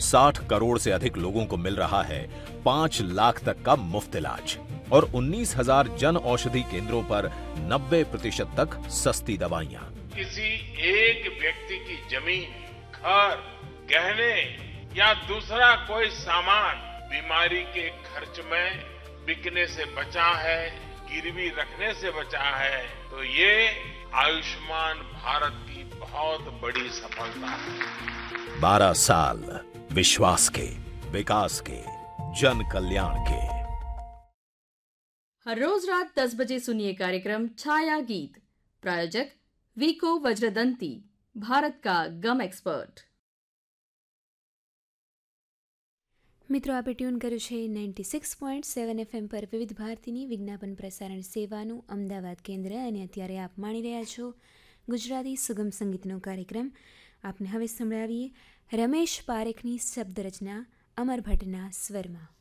60 करोड़ से अधिक लोगों को मिल रहा है 5 लाख तक का मुफ्त इलाज और 19,000 जन औषधि केंद्रों पर 90% तक सस्ती दवाइयां। किसी एक व्यक्ति की जमीन, घर, गहने या दूसरा कोई सामान बीमारी के खर्च में बिकने से बचा है, गिरवी रखने से बचा है, तो ये आयुष्मान भारत की बहुत बड़ी सफलता है। 12 साल विश्वास के, विकास के, जन कल्याण के। हर रोज रात 10 बजे सुनिए कार्यक्रम छाया गीत। प्रायोजक वीको वज्रदंती, भारत का गम एक्सपर्ट। મિત્રો, આપે ટ્યુન કર્યું છે 96.7 FM પર વિવિધ ભારતીની વિજ્ઞાપન પ્રસારણ સેવાનું અમદાવાદ કેન્દ્ર, અને અત્યારે આપ માણી રહ્યા છો ગુજરાતી સુગમ સંગીતનો કાર્યક્રમ. આપને હવે સંભળાવીએ રમેશ પારેખની શબ્દ રચના અમર ભટ્ટના સ્વરમાં.